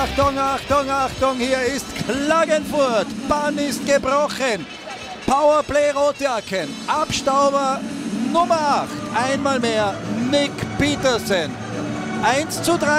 Achtung, Achtung, Achtung, hier ist Klagenfurt. Bann ist gebrochen. Powerplay Rotjacken. Abstauber Nummer 8. Einmal mehr Nick Petersen. 1:3.